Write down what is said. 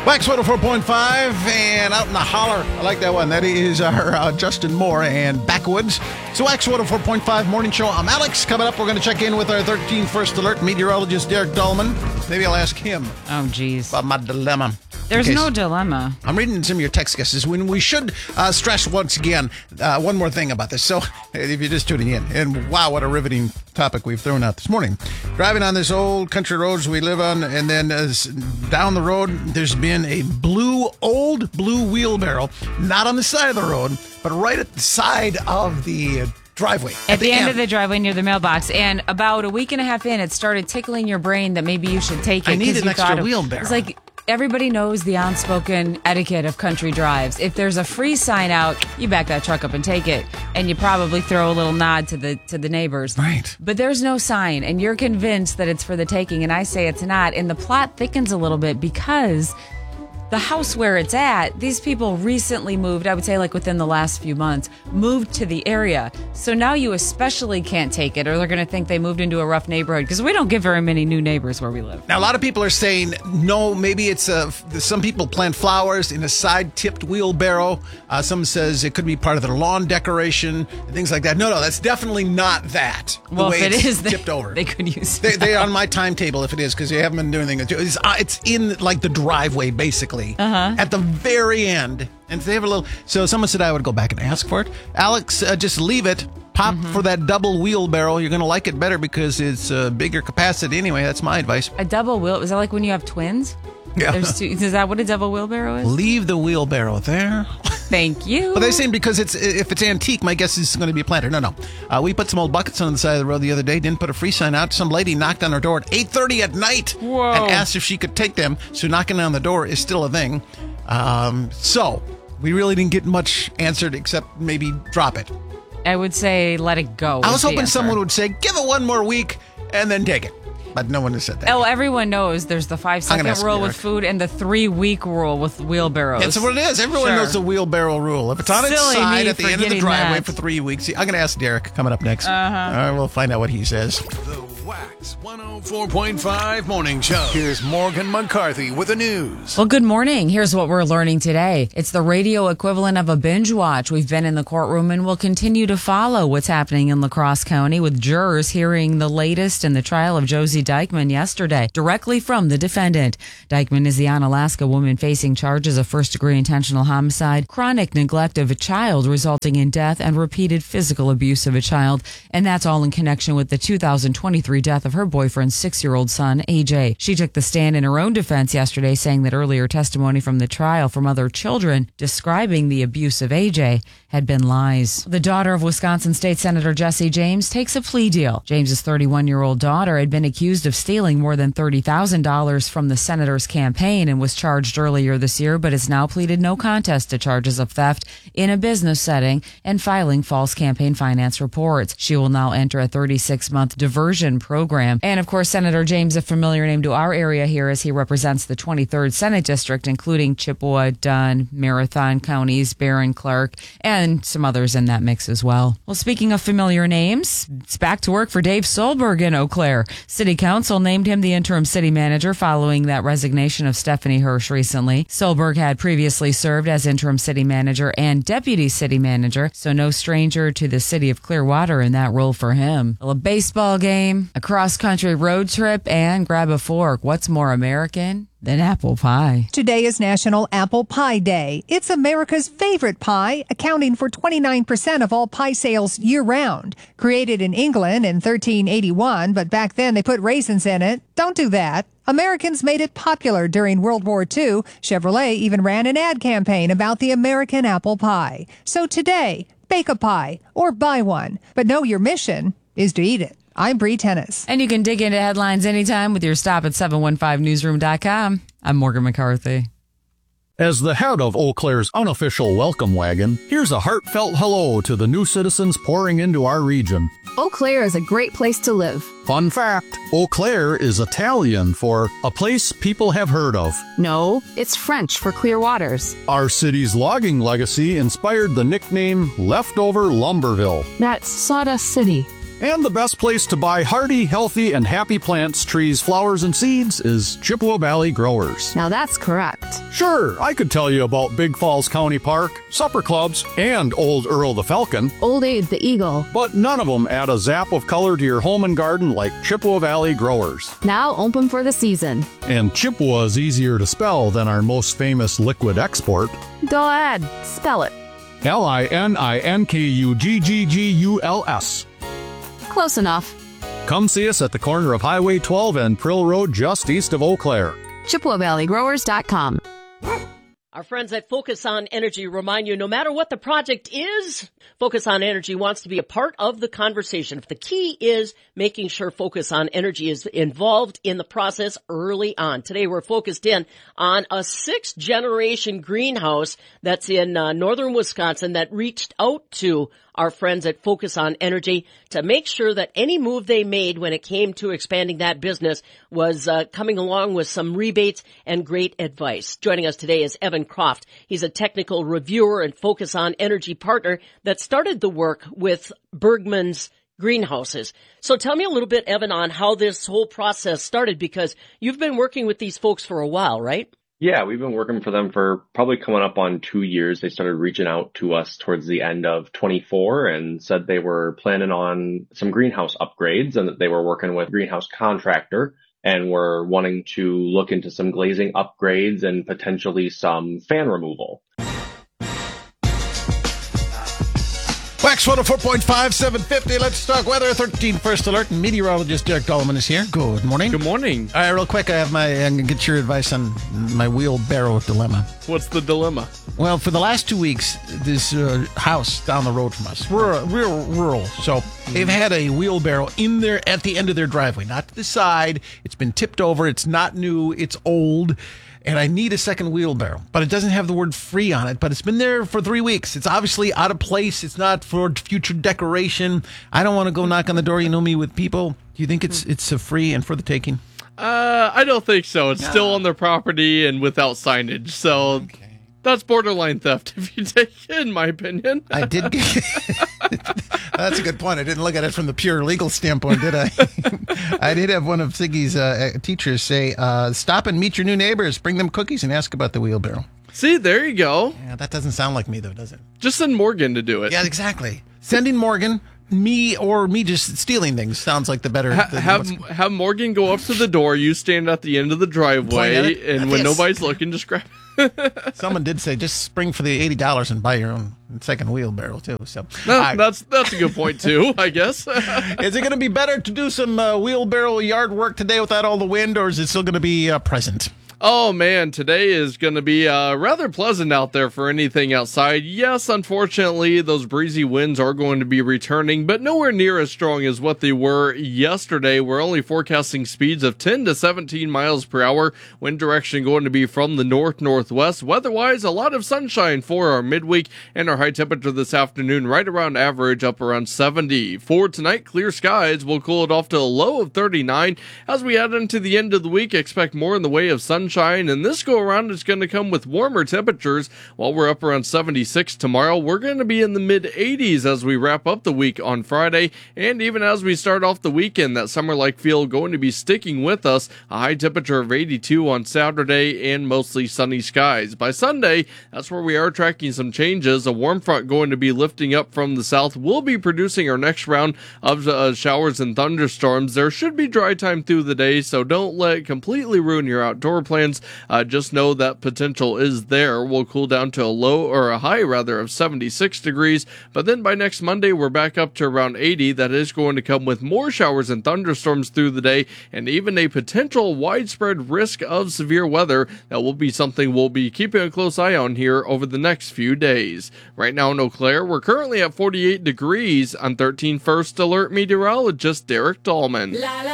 Wax 104.5 and Out in the Holler. I like that one. That is our Justin Moore and Backwoods. So Wax 104.5 Morning Show. I'm Alex. Coming up, we're going to check in with our 13th First Alert meteorologist, Derek Dahlman. Maybe I'll ask him. Oh, geez. About my dilemma. There's no dilemma. I'm reading some of your text guesses. When we should stress once again one more thing about this. So if you're just tuning in, and wow, what a riveting topic we've thrown out this morning. Driving on this old country roads we live on, and then down the road, there's been a old blue wheelbarrow, not on the side of the road, but right at the side of the driveway. At the end of the driveway near the mailbox. And about a week and a half in, it started tickling your brain that maybe you should take it. I need an extra wheelbarrow. It's like everybody knows the unspoken etiquette of country drives. If there's a free sign out, you back that truck up and take it. And you probably throw a little nod to the neighbors. Right. But there's no sign, and you're convinced that it's for the taking, and I say it's not. And the plot thickens a little bit because the house where it's at, these people recently moved, I would say like within the last few months, moved to the area. So now you especially can't take it, or they're going to think they moved into a rough neighborhood, because we don't get very many new neighbors where we live. Now, a lot of people are saying, no, maybe it's some people plant flowers in a side-tipped wheelbarrow. Some says it could be part of their lawn decoration, and things like that. No, that's definitely not that. Well, if it is, tipped over. They could use it. They on my timetable if it is, because they haven't been doing anything. It's in like the driveway, basically. At the very end. And they have a little. So someone said I would go back and ask for it. Alex, just leave it. Pop for that double wheelbarrow. You're going to like it better because it's bigger capacity anyway. That's my advice. A double wheel? Is that like when you have twins? Yeah. There's two, is that what a double wheelbarrow is? Leave the wheelbarrow there. Thank you. Well, they're saying because if it's antique, my guess is it's going to be a planter. No. We put some old buckets on the side of the road the other day. Didn't put a free sign out. Some lady knocked on her door at 8:30 at night. Whoa. And asked if she could take them. So knocking on the door is still a thing. So we really didn't get much answered except maybe drop it. I would say let it go. I was hoping someone would say, give it one more week and then take it. But no one has said that. Oh, everyone knows there's the 5-second rule with food and the 3-week rule with wheelbarrows. That's what it is. Everyone knows the wheelbarrow rule. If it's on its side at the end of the driveway for 3 weeks, I'm going to ask Derek coming up next. We'll find out what he says. The Wax 104.5 Morning Show. Here's Morgan McCarthy with the news. Well, good morning. Here's what we're learning today. It's the radio equivalent of a binge watch. We've been in the courtroom and we'll continue to follow what's happening in La Crosse County with jurors hearing the latest in the trial of Josie Dykeman yesterday, directly from the defendant. Dykeman is the Onalaska woman facing charges of first-degree intentional homicide, chronic neglect of a child resulting in death, and repeated physical abuse of a child. And that's all in connection with the 2023 death of her boyfriend's 6-year-old son, AJ. She took the stand in her own defense yesterday, saying that earlier testimony from the trial from other children describing the abuse of AJ had been lies. The daughter of Wisconsin State Senator Jesse James takes a plea deal. James's 31-year-old daughter had been accused of stealing more than $30,000 from the senator's campaign and was charged earlier this year, but has now pleaded no contest to charges of theft in a business setting and filing false campaign finance reports. She will now enter a 36-month diversion program. And of course, Senator James, a familiar name to our area here, as he represents the 23rd Senate District, including Chippewa, Dunn, Marathon counties, Barron, Clark, and some others in that mix as well. Well, speaking of familiar names, it's back to work for Dave Solberg in Eau Claire. City Council named him the interim city manager following that resignation of Stephanie Hirsch recently. Solberg had previously served as interim city manager and deputy city manager, so no stranger to the city of Clearwater in that role for him. Well, a baseball game, a cross-country road trip, and grab a fork. What's more American than apple pie? Today is National Apple Pie Day. It's America's favorite pie, accounting for 29% of all pie sales year-round. Created in England in 1381, but back then they put raisins in it. Don't do that. Americans made it popular during World War II. Chevrolet even ran an ad campaign about the American apple pie. So today, bake a pie or buy one. But know your mission is to eat it. I'm Bree Tennis. And you can dig into headlines anytime with your stop at 715newsroom.com. I'm Morgan McCarthy. As the head of Eau Claire's unofficial welcome wagon, here's a heartfelt hello to the new citizens pouring into our region. Eau Claire is a great place to live. Fun fact, Eau Claire is Italian for a place people have heard of. No, it's French for clear waters. Our city's logging legacy inspired the nickname Leftover Lumberville. That's Sawdust City. And the best place to buy hearty, healthy, and happy plants, trees, flowers, and seeds is Chippewa Valley Growers. Now that's correct. Sure, I could tell you about Big Falls County Park, supper clubs, and Old Earl the Falcon, Old Aid the Eagle. but none of them add a zap of color to your home and garden like Chippewa Valley Growers. Now open for the season. And Chippewa is easier to spell than our most famous liquid export, Go ahead, spell it. Lininkugguggus. Close enough. Come see us at the corner of Highway 12 and Prill Road just east of Eau Claire. ChippewaValleyGrowers.com. Our friends at Focus on Energy remind you, no matter what the project is, Focus on Energy wants to be a part of the conversation. The key is making sure Focus on Energy is involved in the process early on. Today we're focused in on a 6th generation greenhouse that's in northern Wisconsin that reached out to our friends at Focus on Energy to make sure that any move they made when it came to expanding that business was coming along with some rebates and great advice. Joining us today is Evan Croft. He's a technical reviewer and Focus on Energy partner that started the work with Bergman's greenhouses. So tell me a little bit, Evan, on how this whole process started, because you've been working with these folks for a while, right? Yeah, we've been working for them for probably coming up on 2 years. They started reaching out to us towards the end of 24 and said they were planning on some greenhouse upgrades and that they were working with a greenhouse contractor and were wanting to look into some glazing upgrades and potentially some fan removal. Wax 104.5, 750. Let's talk weather. 13 first alert. And meteorologist Derek Dolman is here. Good morning. Good morning. All right, real quick, I'm going to get your advice on my wheelbarrow dilemma. What's the dilemma? Well, for the last 2 weeks, this house down the road from us, rural. So they've had a wheelbarrow in there at the end of their driveway, not to the side. It's been tipped over. It's not new. It's old. And I need a second wheelbarrow, but it doesn't have the word free on it, but it's been there for 3 weeks. It's obviously out of place. It's not for future decoration. I don't want to go knock on the door. You know me with people. Do you think it's a free and for the taking? I don't think so. It's still on their property and without signage. So that's borderline theft, if you take it, in my opinion. I did get That's a good point. I didn't look at it from the pure legal standpoint, did I? I did have one of Siggy's teachers say, stop and meet your new neighbors, bring them cookies, and ask about the wheelbarrow. See, there you go. Yeah, that doesn't sound like me, though, does it? Just send Morgan to do it. Yeah, exactly. Sending Morgan, me just stealing things sounds like the better. Have Morgan go up to the door, you stand at the end of the driveway, and when nobody's looking, just grab it. Someone did say just spring for the $80 and buy your own second wheelbarrow too. So that's a good point too, I guess. Is it going to be better to do some wheelbarrow yard work today without all the wind, or is it still going to be present? Oh man, today is going to be rather pleasant out there for anything outside. Yes, unfortunately, those breezy winds are going to be returning, but nowhere near as strong as what they were yesterday. We're only forecasting speeds of 10 to 17 miles per hour. Wind direction going to be from the north-northwest. Weather-wise, a lot of sunshine for our midweek, and our high temperature this afternoon right around average, up around 70. For tonight, clear skies will cool it off to a low of 39. As we head into the end of the week, expect more in the way of sunshine, and this go around is going to come with warmer temperatures. While we're up around 76 tomorrow, we're going to be in the mid 80s as we wrap up the week on Friday, and even as we start off the weekend, that summer-like feel going to be sticking with us. A high temperature of 82 on Saturday and mostly sunny skies. By Sunday, that's where we are tracking some changes. A warm front going to be lifting up from the south will be producing our next round of showers and thunderstorms. There should be dry time through the day, so don't let it completely ruin your outdoor plans. Just know that potential is there. We'll cool down to a high of 76 degrees, but then by next Monday we're back up to around 80. That is going to come with more showers and thunderstorms through the day, and even a potential widespread risk of severe weather. That will be something we'll be keeping a close eye on here over the next few days. Right now in Eau Claire, we're currently at 48 degrees. I'm 13 First Alert meteorologist Derek Dolman.